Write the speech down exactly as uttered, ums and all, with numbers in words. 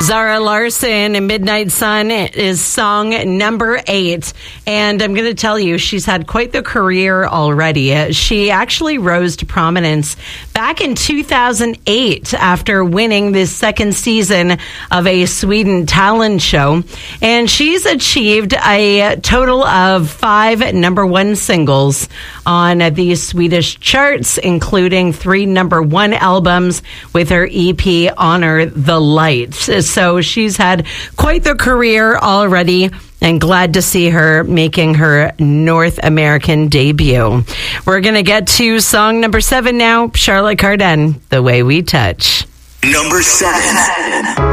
Zara Larsson and Midnight Sun is song number eight. And I'm going to tell you, she's had quite the career already. She actually rose to prominence back in two thousand eight after winning this second season of a Sweden talent show. And she's achieved a total of five number one singles on the Swedish charts, including three number one albums with her E P Honor the Light. So she's had quite the career already, and glad to see her making her North American debut. We're going to get to song number seven now, Charlotte Cardin, The Way We Touch. Number seven.